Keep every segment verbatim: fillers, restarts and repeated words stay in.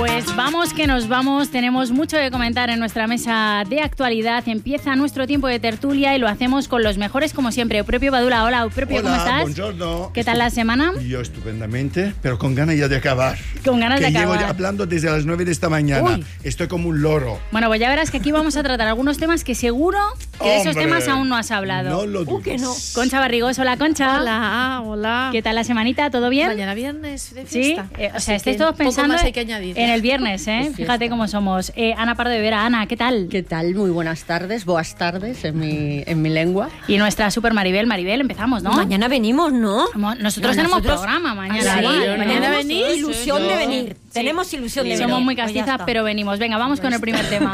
Pues vamos que nos vamos, tenemos mucho que comentar en nuestra mesa de actualidad. Empieza nuestro tiempo de tertulia y lo hacemos con los mejores como siempre. Eupropio Badula, hola Eupropio, Hola, ¿cómo estás? Buongiorno. ¿Qué tal la semana? Yo estupendamente, pero con ganas ya de acabar. Con ganas que de acabar. Llevo ya hablando desde las nueve de esta mañana. Uy. Estoy como un loro. Bueno, pues ya verás que aquí vamos a tratar algunos temas que seguro que de esos Hombre, temas aún no has hablado. No lo dudes. Uh, que no. Concha Barrigós, hola Concha. Hola, hola. ¿Qué tal la semanita? ¿Todo bien? Mañana viernes de Sí, fiesta. eh, o Así sea, estáis que todos poco pensando más hay que añadir. en el viernes, ¿eh? Es Fíjate fiesta. cómo somos. Eh, Ana Pardo de Vera, Ana, ¿qué tal? ¿Qué tal? Muy buenas tardes, boas tardes en mi, en mi lengua. Y nuestra super Maribel, Maribel, empezamos, ¿no? Mañana venimos, ¿no? Mo- Nosotros No, tenemos nosotros- programa mañana. Ah, sí, ¿vale? mañana Tenemos venís. Ilusión yo- de venir. Sí. Tenemos ilusión de venir. Somos muy Pues ya castizas, está. pero venimos. Venga, vamos con el primer tema.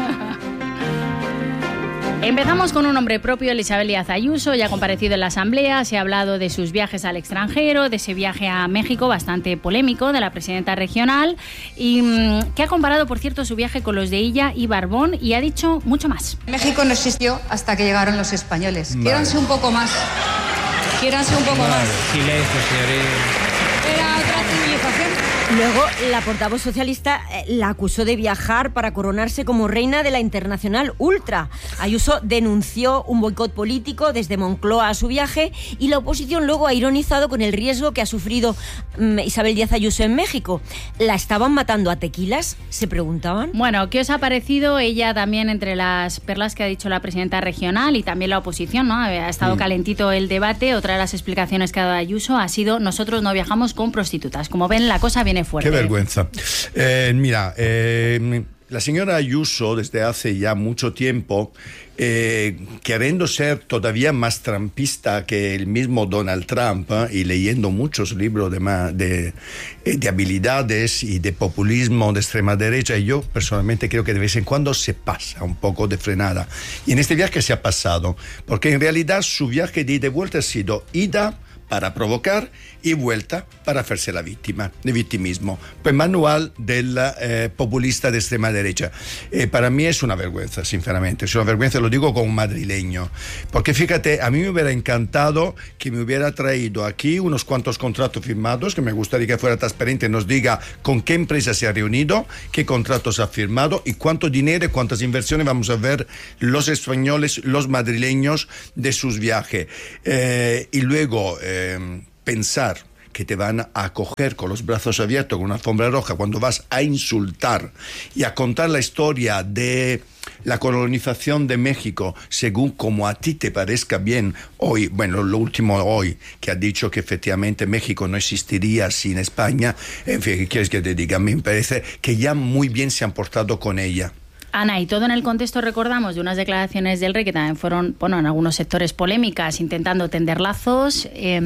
Empezamos con un nombre propio, Isabel Díaz Ayuso, ya ha comparecido en la Asamblea, se ha hablado de sus viajes al extranjero, de ese viaje a México bastante polémico de la presidenta regional, y mm, que ha comparado, por cierto, su viaje con los de Illa y Barbón, y ha dicho mucho más. México no existió hasta que llegaron los españoles. Vale. Quiéranse un poco más. Quiéranse un poco más. Silencio, señores. Era otra civilización. Luego, la portavoz socialista eh, la acusó de viajar para coronarse como reina de la Internacional Ultra. Ayuso denunció un boicot político desde Moncloa a su viaje y la oposición luego ha ironizado con el riesgo que ha sufrido mm, Isabel Díaz Ayuso en México. ¿La estaban matando a tequilas? Se preguntaban. Bueno, ¿qué os ha parecido? Ella también entre las perlas que ha dicho la presidenta regional y también la oposición, ¿no? Ha estado Mm. calentito el debate. Otra de las explicaciones que ha dado Ayuso ha sido: nosotros no viajamos con prostitutas. Como ven, la cosa viene fuerte. Qué vergüenza. Eh, mira, eh, la señora Ayuso desde hace ya mucho tiempo, eh, queriendo ser todavía más trampista que el mismo Donald Trump, ¿eh? y leyendo muchos libros de, ma- de, eh, de habilidades y de populismo de extrema derecha, y yo personalmente creo que de vez en cuando se pasa un poco de frenada. Y en este viaje se ha pasado, porque en realidad su viaje de ida y vuelta ha sido ida para provocar y vuelta para hacerse la víctima, de victimismo. Pues manual del eh, populista de extrema derecha. Eh, para mí es una vergüenza, sinceramente. Es una vergüenza, lo digo como madrileño. Porque fíjate, a mí me hubiera encantado que me hubiera traído aquí unos cuantos contratos firmados, que me gustaría que fuera transparente, nos diga con qué empresa se ha reunido, qué contratos ha firmado y cuánto dinero y cuántas inversiones vamos a ver los españoles, los madrileños de sus viajes. Eh, y luego... Eh, pensar que te van a acoger con los brazos abiertos, con una alfombra roja, cuando vas a insultar y a contar la historia de la colonización de México según como a ti te parezca bien. Hoy, bueno, lo último hoy, que ha dicho que efectivamente México no existiría sin España. En fin, ¿qué quieres que te diga? Me parece que ya muy bien se han portado con ella. Ana, y todo en el contexto, recordamos, de unas declaraciones del rey que también fueron, bueno, en algunos sectores polémicas, intentando tender lazos, eh,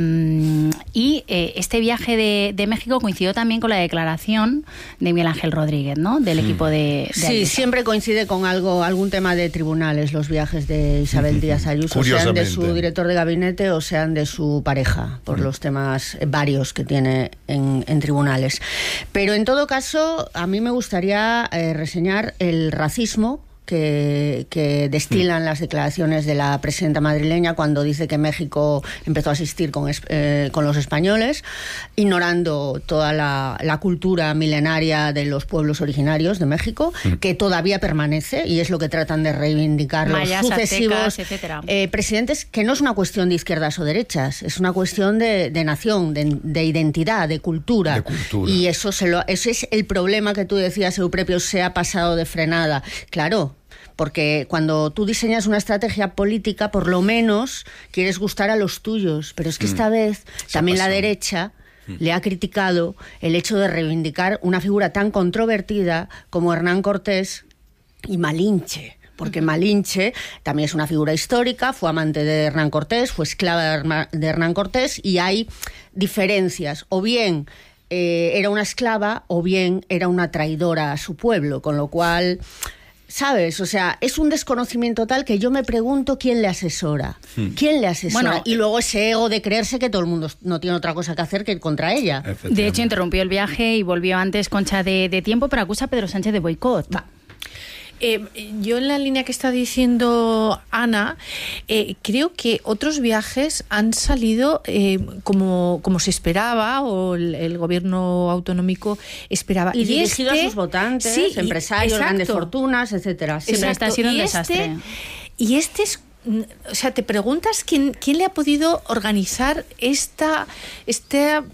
y eh, este viaje de, de México coincidió también con la declaración de Miguel Ángel Rodríguez, ¿no?, del equipo de, de Sí, Ayuso. siempre coincide con algo, algún tema de tribunales los viajes de Isabel Díaz Ayuso, sean de Curiosamente. su director de gabinete o sean de su pareja, por los temas eh, varios que tiene en, en tribunales. Pero en todo caso, a mí me gustaría eh, reseñar el racismo Que, que destilan las declaraciones de la presidenta madrileña cuando dice que México empezó a asistir con, eh, con los españoles, ignorando toda la, la cultura milenaria de los pueblos originarios de México, mm. que todavía permanece, y es lo que tratan de reivindicar Mayas, los sucesivos aztecas, etcétera. eh, presidentes, que no es una cuestión de izquierdas o derechas, es una cuestión de, de nación, de, de identidad, de cultura. De cultura. Y eso, se lo, eso es el problema que tú decías, Eupropio, se ha pasado de frenada. Claro, porque cuando tú diseñas una estrategia política, por lo menos quieres gustar a los tuyos, pero es que esta mm. vez Se también la pasado. derecha mm. le ha criticado el hecho de reivindicar una figura tan controvertida como Hernán Cortés y Malinche. Porque Malinche también es una figura histórica, fue amante de Hernán Cortés, fue esclava de Hernán Cortés, y hay diferencias, o bien eh, era una esclava o bien era una traidora a su pueblo, con lo cual... ¿Sabes? O sea, es un desconocimiento tal que yo me pregunto quién le asesora. Hmm. ¿Quién le asesora? Bueno, y luego ese ego de creerse que todo el mundo no tiene otra cosa que hacer que ir contra ella. De hecho, interrumpió el viaje y volvió antes Concha de, de tiempo, pero acusa a Pedro Sánchez de boicot. Va. Eh, yo en la línea que está diciendo Ana, eh, creo que otros viajes han salido eh, como, como se esperaba o el, el gobierno autonómico esperaba. Y, y dirigido este, a sus votantes, sí, empresarios, exacto. grandes fortunas, etcétera. Sí, pero está siendo un y desastre. Este, y este es... O sea, te preguntas quién, quién le ha podido organizar esta, esta,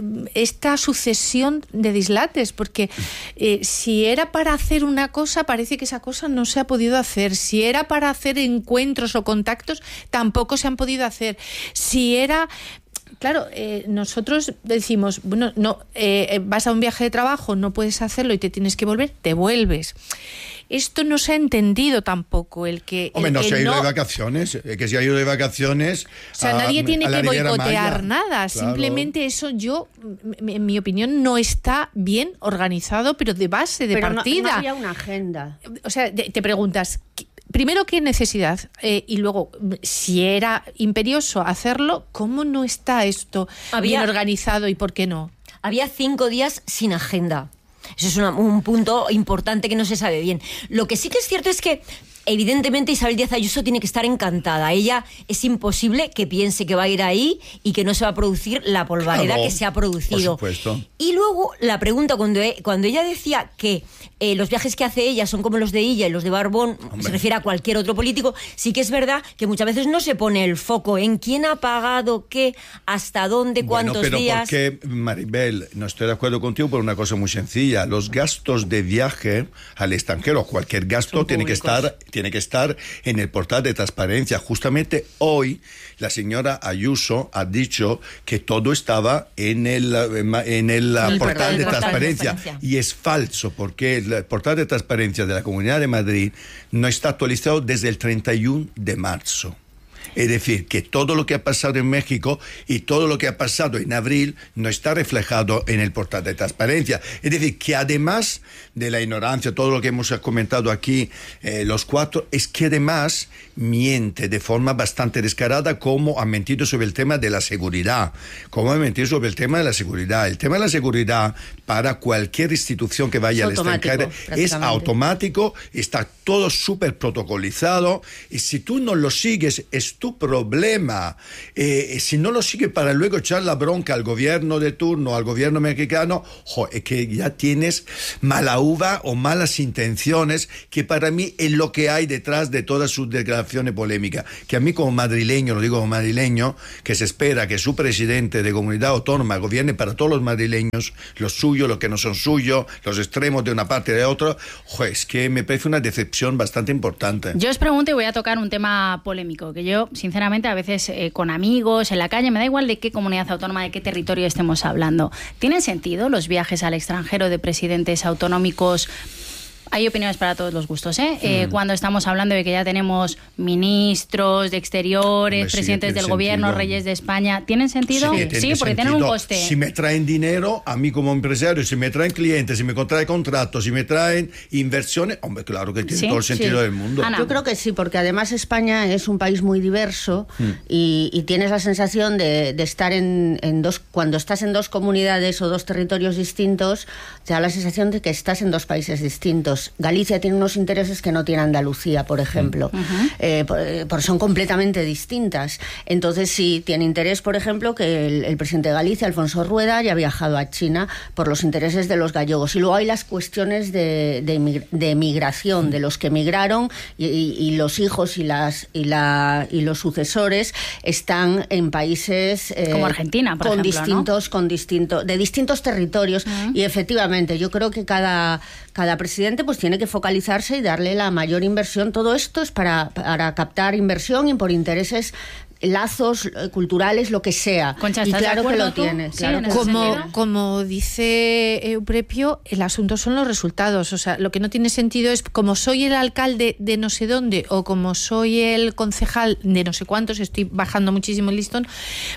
esta sucesión de dislates, porque eh, si era para hacer una cosa, parece que esa cosa no se ha podido hacer. Si era para hacer encuentros o contactos, tampoco se han podido hacer. Si era... Claro, eh, nosotros decimos, bueno, no, eh, vas a un viaje de trabajo, no puedes hacerlo y te tienes que volver, te vuelves. Esto no se ha entendido tampoco, el que... Hombre, el, no el se ha ido no... de vacaciones, que se ha ido de vacaciones... O sea, a, nadie tiene a que boicotear Maya. nada, Claro. simplemente eso yo, en mi opinión, no está bien organizado, pero de base, de Pero partida. No, no había una agenda. O sea, te preguntas... Primero, ¿qué necesidad? Eh, y luego, si era imperioso hacerlo, ¿cómo no está esto Había- bien organizado y por qué no? Había cinco días sin agenda. Eso es una- un punto importante que no se sabe bien. Lo que sí que es cierto es que, evidentemente, Isabel Díaz Ayuso tiene que estar encantada. Ella es imposible que piense que va a ir ahí y que no se va a producir la polvareda Claro, que se ha producido. por supuesto. Y luego, la pregunta, cuando, e- cuando ella decía que eh, los viajes que hace ella son como los de ella y los de Barbón, Hombre. se refiere a cualquier otro político, sí que es verdad que muchas veces no se pone el foco en quién ha pagado qué, hasta dónde, cuántos bueno, pero días. porque, Maribel, no estoy de acuerdo contigo por una cosa muy sencilla. Los gastos de viaje al extranjero, cualquier gasto, Son tiene que, públicos. estar, tiene que estar en el portal de transparencia. Justamente hoy la señora Ayuso ha dicho que todo estaba en el, en el, el portal, portal de de transparencia. transparencia. Y es falso, porque el portal de transparencia de la Comunidad de Madrid no está actualizado desde el treinta y uno de marzo. Es decir, que todo lo que ha pasado en México y todo lo que ha pasado en abril no está reflejado en el portal de transparencia. Es decir, que además de la ignorancia, todo lo que hemos comentado aquí, eh, los cuatro, es que además miente de forma bastante descarada, como ha mentido sobre el tema de la seguridad, como ha mentido sobre el tema de la seguridad. El tema de la seguridad para cualquier institución que vaya Es al automático, extranjero es prácticamente. automático, está todo súper protocolizado, y si tú no lo sigues es tu problema. Eh, si no lo sigues para luego echar la bronca al gobierno de turno, al gobierno mexicano, jo, es que ya tienes mala uva o malas intenciones, que para mí es lo que hay detrás de todas sus declaraciones polémicas. Que a mí como madrileño, lo digo como madrileño, que se espera que su presidente de comunidad autónoma gobierne para todos los madrileños, los suyos, los que no son suyos, los extremos de una parte y de otra, jo, es que me parece una decepción bastante importante. Yo os pregunto y voy a tocar un tema polémico, que yo, sinceramente, a veces eh, con amigos, en la calle, me da igual de qué comunidad autónoma, de qué territorio estemos hablando. ¿Tienen sentido los viajes al extranjero de presidentes autonómicos? Hay opiniones para todos los gustos, ¿eh? Mm. eh cuando estamos hablando de que ya tenemos ministros de exteriores, Hombre, sí, presidentes tiene del gobierno, sentido. reyes de España, ¿tienen sentido? Sí, Sí, tiene porque tienen un sentido. coste. Si me traen dinero, a mí como empresario, si me traen clientes, si me contraen contratos, si me traen inversiones, hombre, claro que tiene Sí, todo el sentido sí. del mundo. Ana. Yo creo que sí, porque además España es un país muy diverso Mm. y, y tienes la sensación de, de estar en, en dos, cuando estás en dos comunidades o dos territorios distintos, te da la sensación de que estás en dos países distintos. Galicia tiene unos intereses que no tiene Andalucía, por ejemplo, Uh-huh. eh, por, por- son completamente distintas. Entonces sí tiene interés, por ejemplo, que el, el presidente de Galicia, Alfonso Rueda, haya viajado a China por los intereses de los gallegos. Y luego hay las cuestiones de, de, emig- de migración, de los que emigraron y, y- y los hijos y las y la y los sucesores están en países eh, Como Argentina, por con ejemplo, ¿no? distintos con distintos de distintos territorios. Uh-huh. Y efectivamente yo creo que cada cada presidente pues tiene que focalizarse y darle la mayor inversión. Todo esto es para, para captar inversión y por intereses, lazos eh, culturales, lo que sea. Concha, y ¿estás de claro que acuerdo lo tú? tiene. Sí, Claro en que ese lo Como, sentido. como dice Euprepio, el asunto son los resultados. O sea, lo que no tiene sentido es como soy el alcalde de no sé dónde o como soy el concejal de no sé cuántos, estoy bajando muchísimo el listón,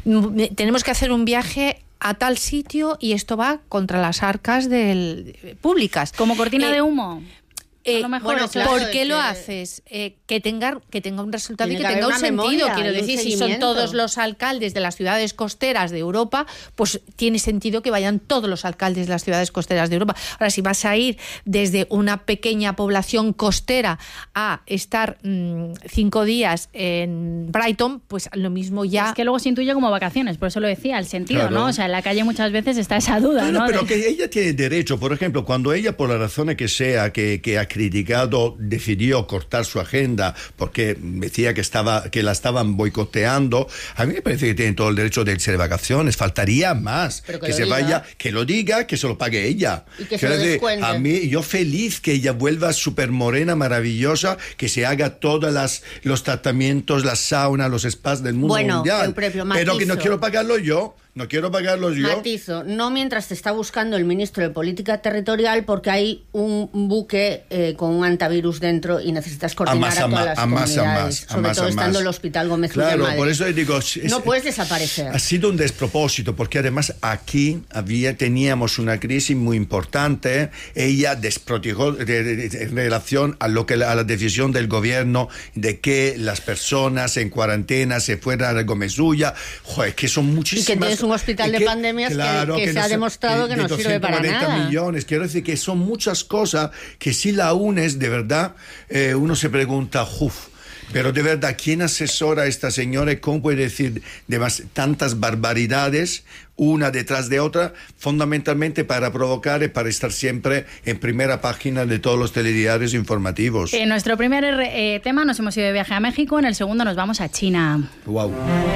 m- tenemos que hacer un viaje a tal sitio y esto va contra las arcas del, públicas. Como cortina Eh, de humo. Eh, a lo mejor bueno, eso claro, es ¿por qué que- lo haces? Eh, que tenga que tenga un resultado Tiene y que, que tenga un haber una sentido. memoria Quiero y un decir, si son seguimiento. todos los alcaldes de las ciudades costeras de Europa, pues tiene sentido que vayan todos los alcaldes de las ciudades costeras de Europa. Ahora, si vas a ir desde una pequeña población costera a estar mmm, cinco días en Brighton, pues lo mismo ya... Es que luego se intuye como vacaciones, por eso lo decía, el sentido, Claro. ¿no? O sea, en la calle muchas veces está esa duda, Bueno, ¿no? pero De- que ella tiene derecho, por ejemplo, cuando ella, por la razón que sea, que, que ha criticado, decidió cortar su agenda porque decía que estaba que la estaban boicoteando, a mí me parece que tiene todo el derecho de irse de vacaciones, faltaría más, Pero que que lo se diga. vaya, que lo diga, que se lo pague ella. Y que se Quiero lo decir, descuente. a mí, yo feliz que ella vuelva súper morena, maravillosa, que se haga todos las, los tratamientos, las saunas, los spas del mundo Bueno, mundial. Eupropio, Pero que no matizo. quiero pagarlo yo, no quiero pagarlo yo. Matizo, no mientras te está buscando el ministro de Política Territorial porque hay un buque eh, con un antivirus dentro y necesitas coordinar más, a, a todas más, las a más, a comunidades, más, a sobre más, todo a estando más. el Hospital Gómez Ulla en Claro, Madrid. por eso digo, es- no puedes desaparecer. ha sido un despropósito, porque además aquí había, teníamos una crisis muy importante. Ella desprotegó de- de- de- en relación a lo que a la decisión del gobierno de que las personas en cuarentena se fueran a Gómez Ulla. Joder, que son muchísimas. Y que tienes un hospital y de que- pandemias que- que se ha demostrado que de no sirve para doscientos cuarenta nada. millones. Quiero decir que son muchas cosas que si la unes de verdad, eh, uno se pregunta, uff. Pero de verdad, ¿quién asesora a esta señora y cómo puede decir demas- tantas barbaridades una detrás de otra, fundamentalmente para provocar y para estar siempre en primera página de todos los telediarios informativos? En nuestro primer eh, tema nos hemos ido de viaje a México, en el segundo nos vamos a China. Wow.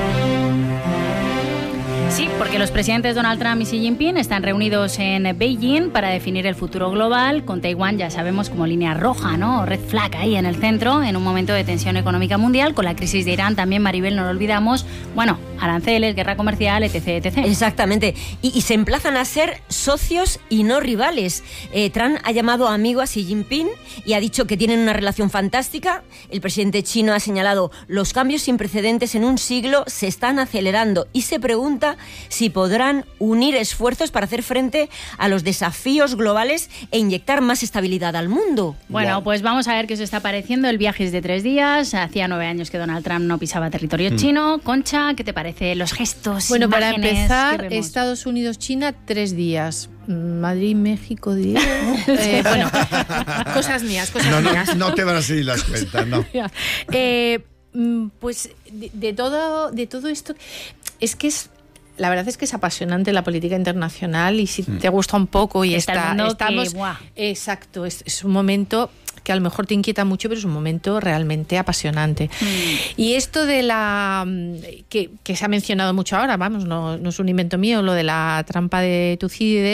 Sí, porque los presidentes Donald Trump y Xi Jinping están reunidos en Beijing para definir el futuro global, con Taiwán, ya sabemos, como línea roja, ¿no? Red flag ahí en el centro, en un momento de tensión económica mundial, con la crisis de Irán también, Maribel, no lo olvidamos, bueno, aranceles, guerra comercial, etc, etcétera. Exactamente. Y, y se emplazan a ser socios y no rivales. Eh, Trump ha llamado amigo a Xi Jinping y ha dicho que tienen una relación fantástica. El presidente chino ha señalado los cambios sin precedentes en un siglo se están acelerando y se pregunta si podrán unir esfuerzos para hacer frente a los desafíos globales e inyectar más estabilidad al mundo. Bueno, Wow. pues vamos a ver qué os está pareciendo. El viaje es de tres días. Hacía nueve años que Donald Trump no pisaba territorio Mm. chino. Concha, ¿qué te parece? Los gestos, Bueno, para imágenes que empezar, vemos. Estados Unidos-China, tres días. Madrid, México, diez. Eh, bueno, cosas mías, cosas No, mías. no, no te van a seguir las cuentas, no. Eh, mm, pues de, de todo, de todo esto, es que es. La verdad es que es apasionante la política internacional y si te gusta un poco y Está el está, mundo estamos. que, ¡buah! Exacto, es, es un momento que a lo mejor te inquieta mucho, pero es un momento realmente apasionante. Mm. Y esto de la mm, que, que se ha mencionado mucho ahora, vamos, no, no es un invento mío, lo de la trampa de Tucídides.